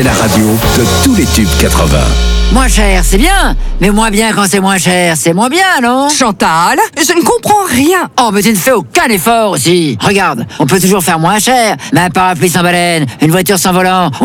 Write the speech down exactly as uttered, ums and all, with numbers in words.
La radio de tous les tubes quatre-vingts. Moins cher, c'est bien, mais moins bien quand c'est moins cher, c'est moins bien, non? Chantal, je ne comprends rien. Oh, mais tu ne fais aucun effort aussi. Regarde, on peut toujours faire moins cher, mais un parapluie sans baleine, une voiture sans volant,